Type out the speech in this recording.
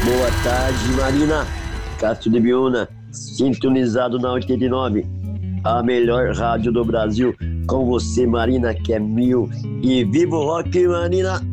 Boa tarde, Marina. Castro de Biúna, sintonizado na 89, a melhor rádio do Brasil. Com você, Marina, que é mil. E viva o rock, Marina!